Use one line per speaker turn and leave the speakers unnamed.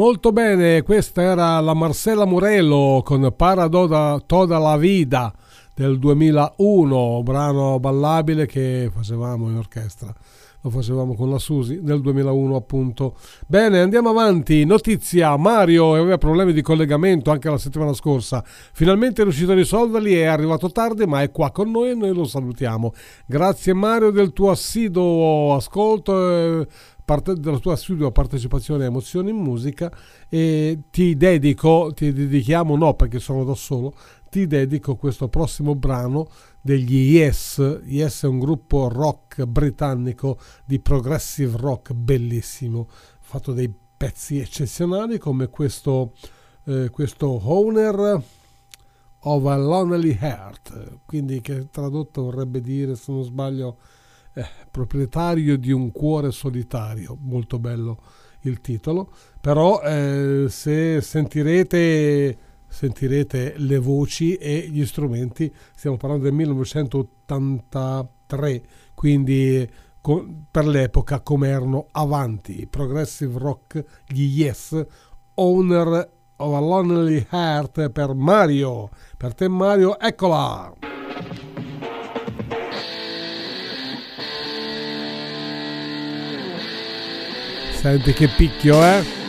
Molto bene, questa era la Marcela Morelo con Toda la Vida del 2001, brano ballabile che facevamo in orchestra. Lo facevamo con la Susi nel 2001 appunto. Bene, andiamo avanti. Notizia: Mario aveva problemi di collegamento anche la settimana scorsa, finalmente è riuscito a risolverli, è arrivato tardi ma è qua con noi e noi lo salutiamo. Grazie Mario del tuo assiduo ascolto, della tua assidua partecipazione a Emozioni in Musica, e ti dedichiamo, no perché sono da solo, ti dedico questo prossimo brano degli Yes. Yes è un gruppo rock britannico di progressive rock bellissimo, fatto dei pezzi eccezionali come questo Owner of a Lonely Heart, quindi che tradotto vorrebbe dire, se non sbaglio, proprietario di un cuore solitario. Molto bello il titolo, però se sentirete le voci e gli strumenti, stiamo parlando del 1983, quindi per l'epoca come erano avanti. Progressive rock, gli Yes, Owner of a Lonely Heart per Mario. Per te Mario, eccola! Senti che picchio,